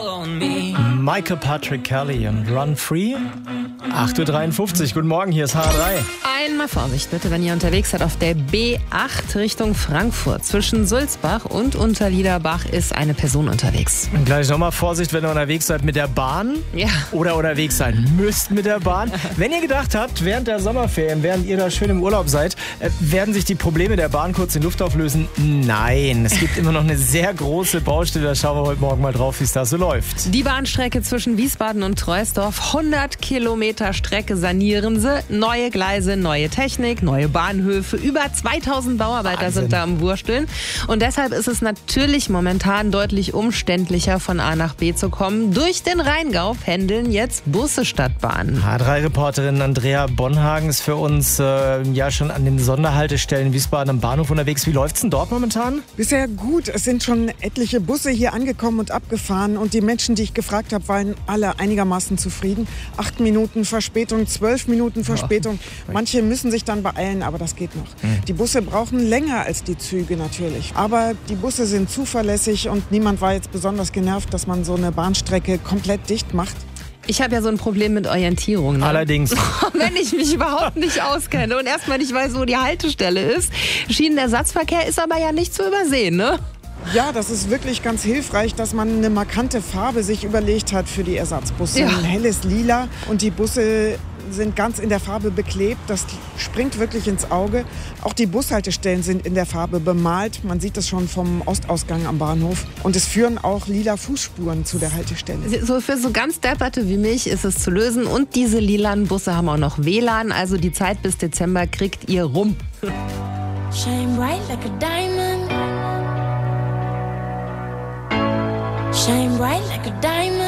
Michael Patrick Kelly und Run Free. 8.53 Uhr, guten Morgen, hier ist H3. Einmal Vorsicht bitte, wenn ihr unterwegs seid auf der B8 Richtung Frankfurt. Zwischen Sulzbach und Unterliederbach ist eine Person unterwegs. Und gleich nochmal Vorsicht, wenn ihr unterwegs seid mit der Bahn. Ja. Oder unterwegs sein müsst mit der Bahn. Wenn ihr gedacht habt, während der Sommerferien, während ihr da schön im Urlaub seid, werden sich die Probleme der Bahn kurz in Luft auflösen. Nein, es gibt immer noch eine sehr große Baustelle. Da schauen wir heute Morgen mal drauf, wie es da so läuft. Die Bahnstrecke zwischen Wiesbaden und Troisdorf, 100 Kilometer Strecke sanieren sie. Neue Gleise, neue Technik, neue Bahnhöfe. Über 2000 Bauarbeiter Wahnsinn. sind da am Wursteln. Und deshalb ist es natürlich momentan deutlich umständlicher, von A nach B zu kommen. Durch den Rheingau pendeln jetzt Busse statt Bahnen. H3-Reporterin Andrea Bonhagen ist für uns ja schon an den Sonderhaltestellen Wiesbaden am Bahnhof unterwegs. Wie läuft's denn dort momentan? Bisher gut. Es sind schon etliche Busse hier angekommen und abgefahren. Und die Menschen, die ich gefragt habe, waren alle einigermaßen zufrieden. 8 Minuten Verspätung, 12 Minuten Verspätung. Manche müssen sich dann beeilen, aber das geht noch. Die Busse brauchen länger als die Züge natürlich. Aber die Busse sind zuverlässig und niemand war jetzt besonders genervt, dass man so eine Bahnstrecke komplett dicht macht. Ich habe ja so ein Problem mit Orientierung. Ne? Allerdings. Wenn ich mich überhaupt nicht auskenne und erstmal nicht weiß, wo die Haltestelle ist. Schienenersatzverkehr ist aber ja nicht zu übersehen, ne? Ja, das ist wirklich ganz hilfreich, dass man eine markante Farbe sich überlegt hat für die Ersatzbusse. Ja. Ein helles Lila und die Busse sind ganz in der Farbe beklebt. Das springt wirklich ins Auge. Auch die Bushaltestellen sind in der Farbe bemalt. Man sieht das schon vom Ostausgang am Bahnhof. Und es führen auch lila Fußspuren zu der Haltestelle. So für so ganz Depperte wie mich ist es zu lösen. Und diese lilanen Busse haben auch noch WLAN. Also die Zeit bis Dezember kriegt ihr rum. Shine bright like a diamond. Shine bright like a diamond.